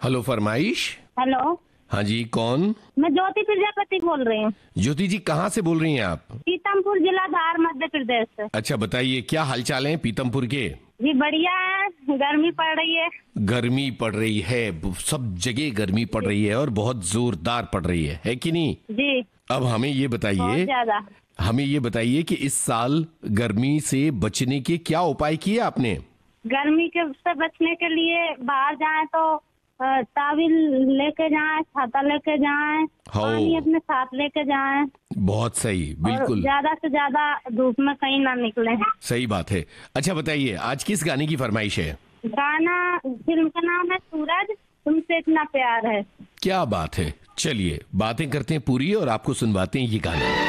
Hello फरमाइश। Hello. हाँ जी, कौन? मैं ज्योति प्रजापति बोल रही हूँ। ज्योति जी, कहाँ से बोल रही हैं आप? पीतमपुर जिला धार मध्य प्रदेश से। अच्छा, बताइए क्या हालचाल है पीतमपुर के? जी बढ़िया है, गर्मी पड़ रही है। गर्मी पड़ रही है, सब जगह गर्मी पड़ रही है और बहुत जोरदार पड़ रही है कि नहीं? जी अब हमें ये बहुत बताइए, ज्यादा। कि इस साल गर्मी से बचने के क्या उपाय किए आपने? गर्मी के से बचने के लिए बाहर जाएं तो तावील लेके जाएं, छाता लेके जाएं, पानी अपने साथ लेके जाएं। बहुत सही, और बिल्कुल ज्यादा से ज्यादा धूप में कहीं ना निकले। सही बात है। अच्छा बताइए, आज किस गाने की फरमाइश है? गाना फिल्म का नाम है सूरज, तुमसे इतना प्यार है। क्या बात है, चलिए बातें करते हैं पूरी और आपको सुनवाते हैं ये गाना।